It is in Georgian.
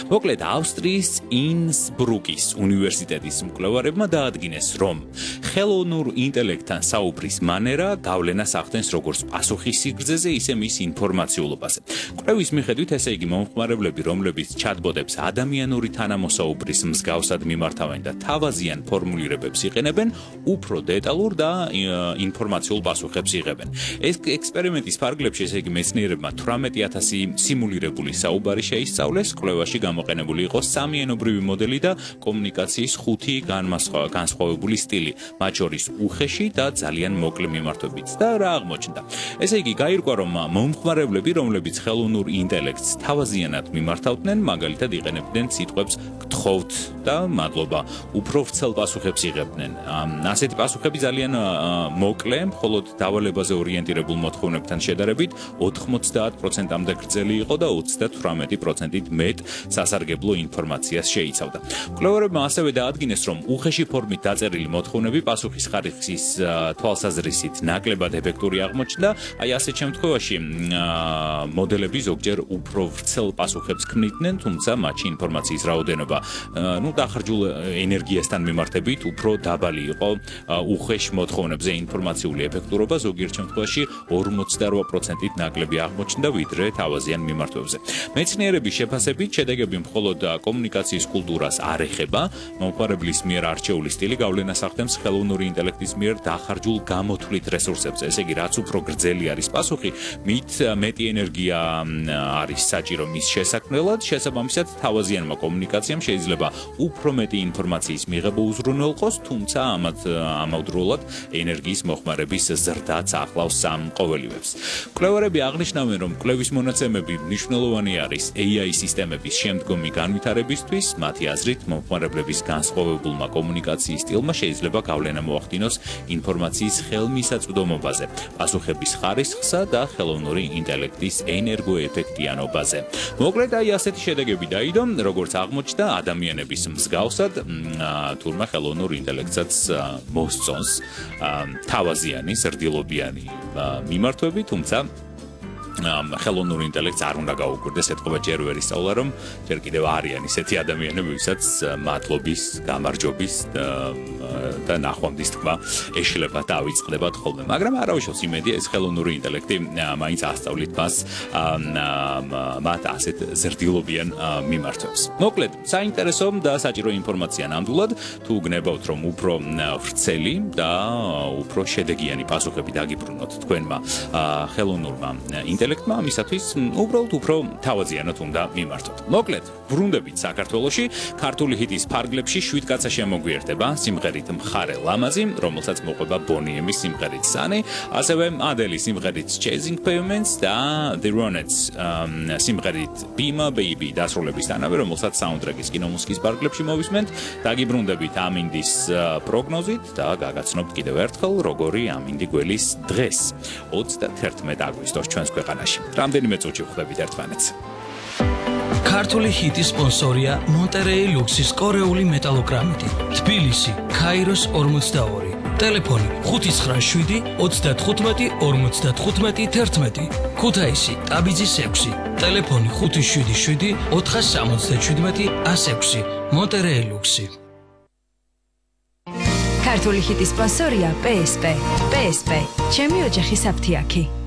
მოკლედ ავსტრიის ინსბრუკის უნივერსიტეტის მკვლევარებმა დაადგინეს, რომ ხელოვნურ ინტელექტთან საუბრის მანერა გავლენას ახდენს როგორც პასუხის სიგრძეზე, ისე მის ინფორმაციულობაზე. კვლევის მიხედვით, ესე იგი, მომხმარებლები, რომლებიც ჩატბოტებს ადამიანური თანამოსაუბრის მსგავსად მიმართავენ და თავაზიან ფორმულირებებს იყენებენ, უფრო დეტალურ და ინფორმაციულ პასუხებს იღებენ. ეს ექსპერიმენტის ფარგლებში, ესე იგი, მეცნიერებმა 18,000 სიმულირებული საუბარი შეისწავლეს, კვლევაში გამოყენებული იყო 3 ენობრივი მოდელი და კომუნიკაციის 5 განსხვავებული სტილი, მათ შორის უხეში და ძალიან მოკლე მიმართვებით. და რა აღმოჩნდა? ესე იგი, გაირკვა, რომ მომხმარებლები, რომლებიც ხელოვნურ ინტელექტს თავაზიანად მიმართავდნენ, მაგალითად იყენებდნენ სიტყვებს გთხოვთ და მადლობა, უფრო ვრცელ პასუხებს იღებდნენ. ასეთი პასუხები ძალიან მოკლე, მხოლოდ დავალებაზე ორიენტირებულ მოთხოვნებთან შედარებით 90%-მდე გრძელი იყო და 38%-ით მეტ სასარგებლო ინფორმაციას შეიცავდა. მკვლევარებმა ასევე დაადგინეს, რომ უხეში ფორმით დაწერილი მოთხოვნები პასუხის ხარისხის თვალსაზრისით ნაკლებად ეფექტური აღმოჩნდა. აი ასეთ შემთხვევაში მოდელები ზოგჯერ უფრო ვრცელ პასუხებს ქმნიდნენ, თუმცა მათში ინფორმაციის რაოდენობა, დახარჯულ ენერგიასთან მიმართებით უფრო დაბალი იყო. უხეშ მოთხოვნებზე ინფორმაციული ეფექტურობა ზოგიერთ შემთხვევაში 48%-ით ნაკლები აღმოჩნდა, ვიდრე თავაზიან მიმართვებზე. მეცნიერების შეფასებით, შედეგები მხოლოდ კომუნიკაციის კულტურას არ ეხება, მომხმარებლის მიერ არჩეული სტილი გავლენას ახდენს ხელოვნური ინტელექტის მიერ დახარჯულ გამოთვლით რესურსებზე. ესე იგი, რაც უფრო გრძელი არის პასუხი, მით მეტი ენერგია არის საჭირო მის შესაქმნელად, შესაბამისად თავაზიანმა კომუნიკაციამ შეიძლება უფრო მეტი ინფორმაციის მიღება უზრუნველყოს, თუმცა ამავდროულად ენერგიის მოხმარების ზრდაც ახლავს ამ ყოველივებს. მკვლევარები აღნიშნავენ, რომ კვლევის მონაცემები მნიშვნელოვანი არის AI სისტემების შემდგომი განვითარებისთვის, მათი აზრით, მომხმარებლების განსხვავებულმა კომუნიკაციის სტილმა შეიძლება გავლენა მოახდინოს ინფორმაციის ხელმისაწვდომობაზე, პასუხების ხარისხსა და ხელოვნური ინტელექტის ენერგოეფექტიანობაზე. მოკლედ, აი ასეთი შედეგები დაიდო, როგორც აღმოჩნდა, ადამიანების მსგავსად, თურმე ხელოვნურ ინტელექტსაც მოსწონს თავაზიანი, ზრდილობიანი მიმართვები, თუმცა ხელოვნურ ინტელექტს არ უნდა გაუკვირდეს, ეთყობა ჯერ ვერ ისწავლა, რომ ჯერ კიდევ არიან ისეთი ადამიანები, ვისაც მადლობის, გამარჯვების და ნახვამდის თქმა ეშლება და ავიწყდებათ ხოლმე. მაგრამ არავის იმედია, ეს ხელოვნური ინტელექტი მაინც ასწავლით მათ ასეთ ზრდილობიან მიმართვებს. მოკლედ, საინტერესო და საჭირო ინფორმაცია ნამდვილად, თუ გნებავთ, რომ უფრო ვრცელი და უფრო შედეგიანი პასუხები დაგიბრუნოთ თქვენმა ხელოვნურმა ინტელექტმა, ამისათვის უბრალოდ უფრო თავაზიანად უნდა მიმართოთ. მოკლედ, ბრუნდებით საქართველოში, ქართული ჰიტის ფარგლებში 7 კაცა შემოგვიერთდება სიმღერით მხარე ლამაზი, რომელსაც მოყვება ბონიემის სიმღერით სანი, ასევე ადელის სიმღერით Chasing Pavements და The Ronettes სიმღერით Be My Baby დასრულებისთანავე, რომელსაც საუნდტრეკის კინომუსიკის ფარგლებში მოვისმენთ, დაგიბრუნდებით ამინდის პროგნოზით და გაგაცნობთ კიდევ ერთხელ, როგორი ამინდი გველის დღეს 31 აგვისტოს ჩვენს ქვეყანაში. რამდენიმე წუთში ვხვდებით ერთმანეთს. ქართული ჰიტის სპონსორია მონტერეი ლუქსის კორეული მეტალოგრამიტი, თბილისი, ქაიროს 42, ტელეფონი 597 35 55 11, ქუთაისი, ტაბიძის 6, ტელეფონი 577 477 106, მონტერეი ლუქსი. ქართული ჰიტის სპონსორია PSP. PSP, ჩემი ოჯახის აფთიაქი.